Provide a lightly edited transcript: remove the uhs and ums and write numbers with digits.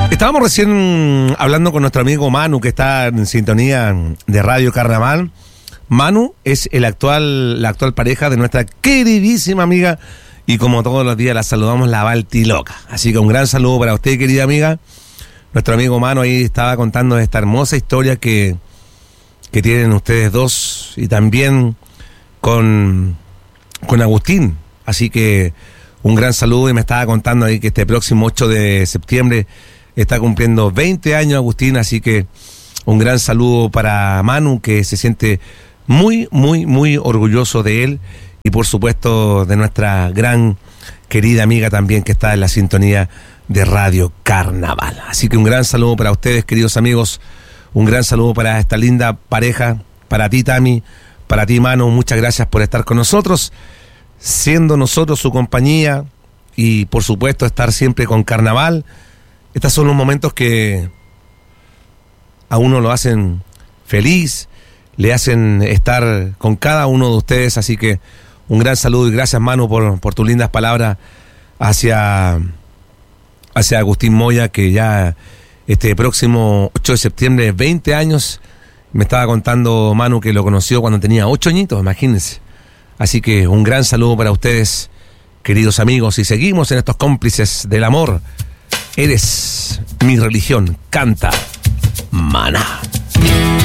Estábamos recién hablando con nuestro amigo Manu, que está en sintonía de Radio Carnaval. Manu es la actual pareja de nuestra queridísima amiga, y como todos los días la saludamos, la Baltiloca. Así que un gran saludo para usted, querida amiga. Nuestro amigo Manu ahí estaba contando esta hermosa historia que tienen ustedes dos, y también con Agustín. Así que un gran saludo, y me estaba contando ahí que este próximo 8 de septiembre está cumpliendo 20 años Agustín, así que un gran saludo para Manu, que se siente muy, muy, muy orgulloso de él, y por supuesto de nuestra gran querida amiga también, que está en la sintonía de Radio Carnaval. Así que un gran saludo para ustedes, queridos amigos, un gran saludo para esta linda pareja, para ti, Tami, para ti, Manu. Muchas gracias por estar con nosotros, siendo nosotros su compañía, y por supuesto estar siempre con Carnaval. Estos son los momentos que a uno lo hacen feliz, le hacen estar con cada uno de ustedes. Así que un gran saludo, y gracias, Manu, por tus lindas palabras hacia Agustín Moya, que ya este próximo 8 de septiembre, 20 años. Me estaba contando Manu que lo conoció cuando tenía 8 añitos, imagínense. Así que un gran saludo para ustedes, queridos amigos, y seguimos en estos cómplices del amor. Eres mi religión, canta Maná.